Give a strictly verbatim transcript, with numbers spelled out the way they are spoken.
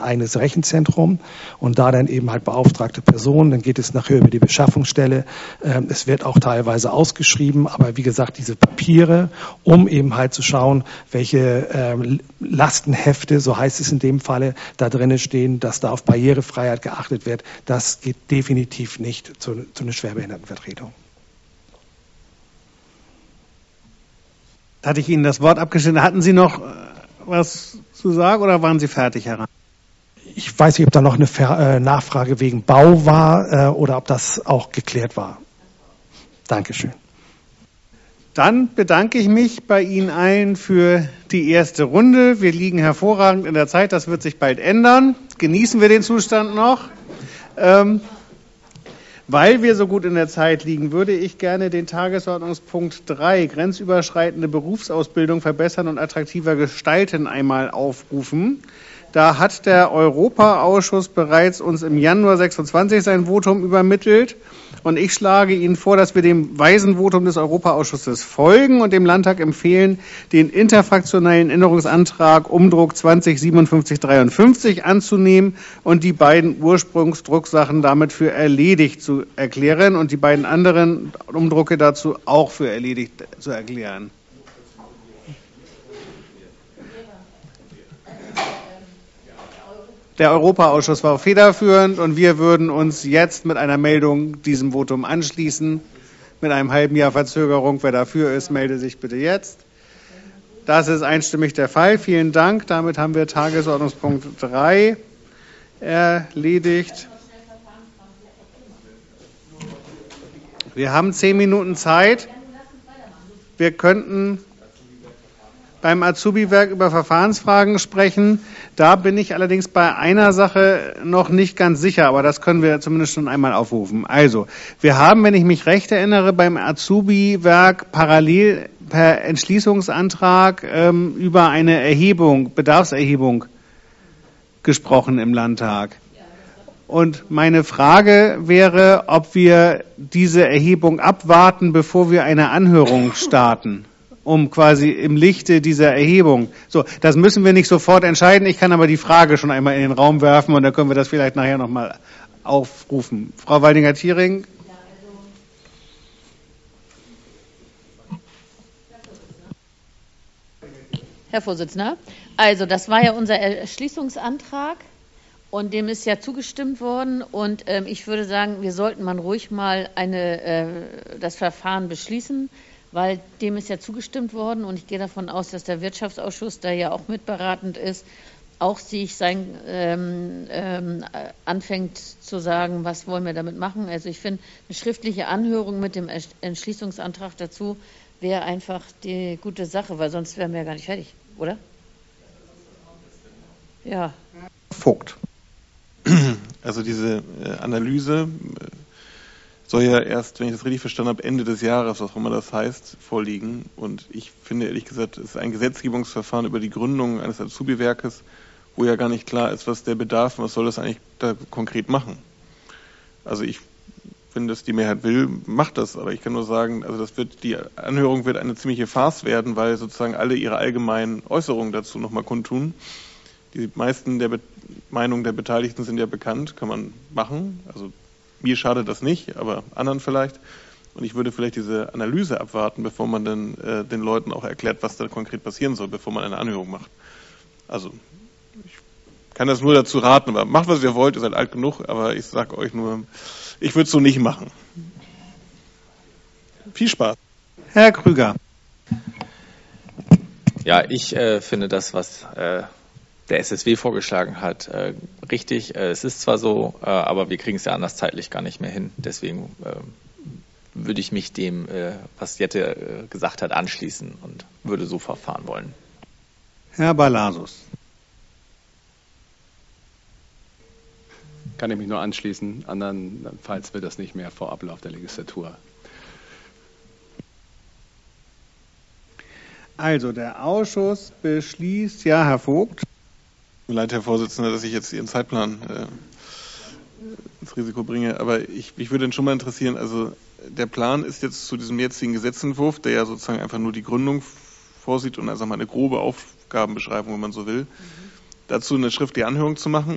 eigenes Rechenzentrum und da dann eben halt beauftragte Personen. Dann geht es nachher über die Beschaffungsstelle. Ähm, es wird auch teilweise ausgeschrieben, aber wie gesagt, diese Papiere, um eben halt zu schauen, welche ähm, Lastenhefte, so heißt es in dem Falle, da drinnen stehen, dass da auf Barrierefreiheit geachtet wird, das geht definitiv nicht zu, zu einer Schwerbehindertenvertretung. Hatte ich Ihnen das Wort abgeschnitten. Hatten Sie noch was zu sagen oder waren Sie fertig, Herr Rahn? Ich weiß nicht, ob da noch eine Ver- äh, Nachfrage wegen Bau war äh, oder ob das auch geklärt war. Dankeschön. Dann bedanke ich mich bei Ihnen allen für die erste Runde. Wir liegen hervorragend in der Zeit, das wird sich bald ändern. Genießen wir den Zustand noch. Ähm, Weil wir so gut in der Zeit liegen, würde ich gerne den Tagesordnungspunkt drei, grenzüberschreitende Berufsausbildung verbessern und attraktiver gestalten, einmal aufrufen. Da hat der Europaausschuss bereits uns im Januar sechsundzwanzig sein Votum übermittelt. Und ich schlage Ihnen vor, dass wir dem weisen Votum des Europaausschusses folgen und dem Landtag empfehlen, den interfraktionellen Änderungsantrag Umdruck zwanzig siebenundfünfzig dreiundfünfzig anzunehmen und die beiden Ursprungsdrucksachen damit für erledigt zu erklären und die beiden anderen Umdrucke dazu auch für erledigt zu erklären. Der Europaausschuss war federführend und wir würden uns jetzt mit einer Meldung diesem Votum anschließen. Mit einem halben Jahr Verzögerung. Wer dafür ist, melde sich bitte jetzt. Das ist einstimmig der Fall. Vielen Dank. Damit haben wir Tagesordnungspunkt drei erledigt. Wir haben zehn Minuten Zeit. Wir könnten beim Azubi-Werk über Verfahrensfragen sprechen. Da bin ich allerdings bei einer Sache noch nicht ganz sicher, aber das können wir zumindest schon einmal aufrufen. Also, wir haben, wenn ich mich recht erinnere, beim Azubi-Werk parallel per Entschließungsantrag ähm, über eine Erhebung, Bedarfserhebung gesprochen im Landtag. Und meine Frage wäre, ob wir diese Erhebung abwarten, bevor wir eine Anhörung starten, um quasi im Lichte dieser Erhebung. So, das müssen wir nicht sofort entscheiden. Ich kann aber die Frage schon einmal in den Raum werfen und dann können wir das vielleicht nachher nochmal aufrufen. Frau Waldinger-Thiering. Herr Vorsitzender, also das war ja unser Erschließungsantrag und dem ist ja zugestimmt worden und ähm, ich würde sagen, wir sollten man ruhig mal eine, äh, das Verfahren beschließen, weil dem ist ja zugestimmt worden und ich gehe davon aus, dass der Wirtschaftsausschuss, der ja auch mitberatend ist, auch sich sein, ähm, ähm, anfängt zu sagen, was wollen wir damit machen. Also ich finde, eine schriftliche Anhörung mit dem Entschließungsantrag dazu wäre einfach die gute Sache, weil sonst wären wir ja gar nicht fertig, oder? Ja. Vogt. Also diese äh, Analyse äh, soll ja erst, wenn ich das richtig verstanden habe, Ende des Jahres, was auch immer das heißt, vorliegen. Und ich finde ehrlich gesagt, es ist ein Gesetzgebungsverfahren über die Gründung eines Azubi-Werkes, wo ja gar nicht klar ist, was der Bedarf und was soll das eigentlich da konkret machen. Also ich, wenn das die Mehrheit will, macht das. Aber ich kann nur sagen, also das wird, die Anhörung wird eine ziemliche Farce werden, weil sozusagen alle ihre allgemeinen Äußerungen dazu nochmal kundtun. Die meisten der Be- Meinungen der Beteiligten sind ja bekannt, kann man machen. Also mir schadet das nicht, aber anderen vielleicht. Und ich würde vielleicht diese Analyse abwarten, bevor man dann äh, den Leuten auch erklärt, was da konkret passieren soll, bevor man eine Anhörung macht. Also ich kann das nur dazu raten, aber macht, was ihr wollt, ihr seid alt genug, aber ich sage euch nur, ich würde es so nicht machen. Viel Spaß. Herr Krüger. Ja, ich äh, finde das, was äh, der S S W vorgeschlagen hat, äh, richtig. Äh, es ist zwar so, äh, aber wir kriegen es ja anders zeitlich gar nicht mehr hin. Deswegen äh, würde ich mich dem, äh, was Jette äh, gesagt hat, anschließen und würde so verfahren wollen. Herr Balasus. Kann ich mich nur anschließen. Andernfalls wird das nicht mehr vor Ablauf der Legislatur. Also der Ausschuss beschließt, ja, Herr Vogt. Mir leid, Herr Vorsitzender, dass ich jetzt Ihren Zeitplan äh, ins Risiko bringe, aber ich, mich würde dann schon mal interessieren, also der Plan ist jetzt zu diesem jetzigen Gesetzentwurf, der ja sozusagen einfach nur die Gründung vorsieht und also mal eine grobe Aufgabenbeschreibung, wenn man so will, mhm. dazu eine schriftliche Anhörung zu machen.